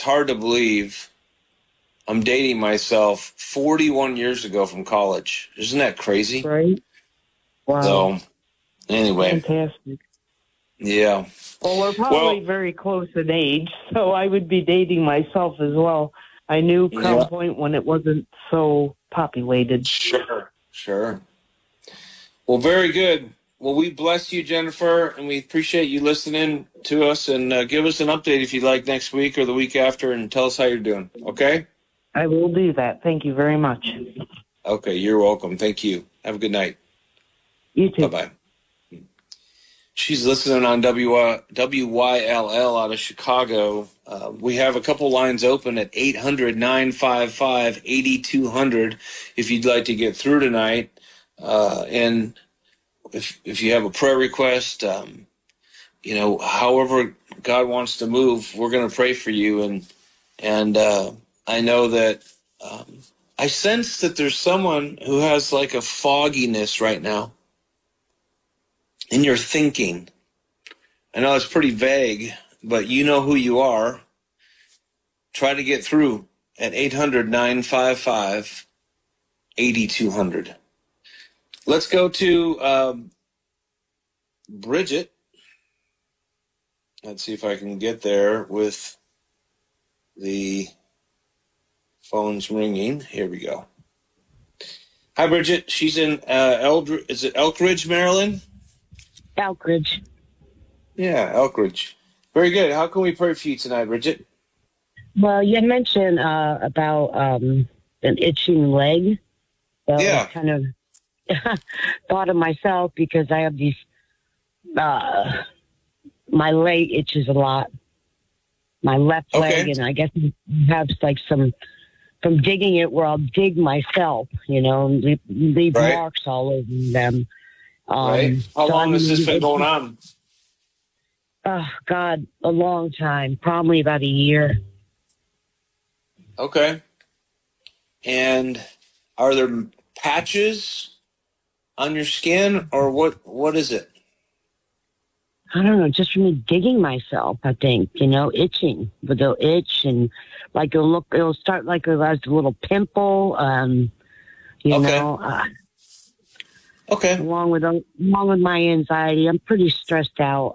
hard to believe I'm dating myself 41 years ago from college. Isn't that crazy? Right. Wow. So, anyway. Fantastic. Yeah. Well, we're probably very close in age, so I would be dating myself as well. I knew Crown Point when it wasn't so populated. Sure. Well, very good. Well, we bless you, Jennifer, and we appreciate you listening to us. And give us an update if you'd like next week or the week after, and tell us how you're doing. Okay? I will do that. Thank you very much. Okay, you're welcome. Thank you. Have a good night. You too. Bye-bye. She's listening on WYLL out of Chicago. We have a couple lines open at 800-955-8200 if you'd like to get through tonight. And if you have a prayer request, however God wants to move, we're going to pray for you. And I know that I sense that there's someone who has like a fogginess right now in your thinking. I know it's pretty vague, but you know who you are. Try to get through at 800-955-8200. Let's go to Bridget. Let's see if I can get there with the phones ringing. Here we go. Hi, Bridget. She's in Elkridge, Maryland? Elkridge. Yeah, Elkridge. Very good. How can we pray for you tonight, Bridget? Well, you mentioned about an itching leg. So I kind of thought of myself because I have these, my leg itches a lot. My left leg, and I guess I have like some, from digging it where I'll dig myself, and leave marks all over them. How long has this been going on? Oh, God, a long time. Probably about a year. Okay. And are there patches on your skin, or what is it? I don't know, just from me digging myself, I think, itching. But they'll itch and like it'll start like as a little pimple, Okay. Along with my anxiety, I'm pretty stressed out.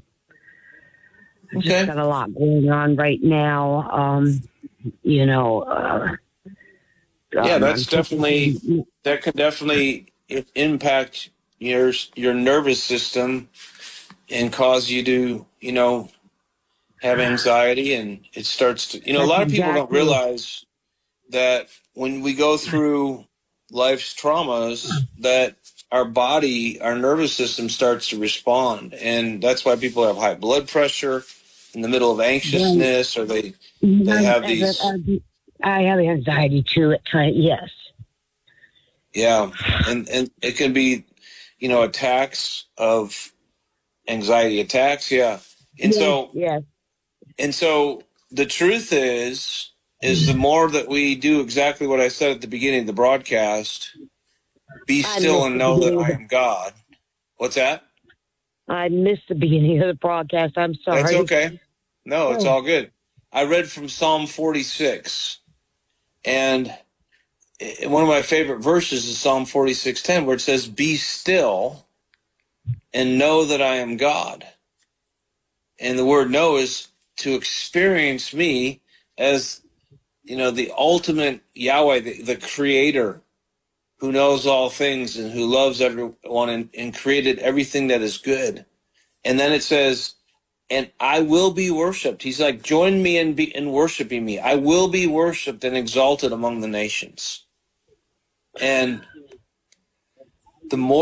I just got a lot going on right now. That's that can definitely impact your nervous system and cause you to, have anxiety, and it starts to, a lot of people don't realize that when we go through life's traumas that our nervous system starts to respond. And that's why people have high blood pressure in the middle of anxiousness, or they have these. I have anxiety too at times, yes. Yeah. And it can be, attacks of anxiety attacks. Yeah. And so the truth is the more that we do exactly what I said at the beginning of the broadcast, be still and know that I am God. What's that? I missed the beginning of the broadcast. I'm sorry. That's okay. No, it's all good. I read from Psalm 46, and one of my favorite verses is Psalm 46:10, where it says, "Be still and know that I am God." And the word know is to experience me as, the ultimate Yahweh, the creator, who knows all things and who loves everyone and created everything that is good. And then it says, and I will be worshipped. He's like, join me in worshiping me. I will be worshipped and exalted among the nations. And the more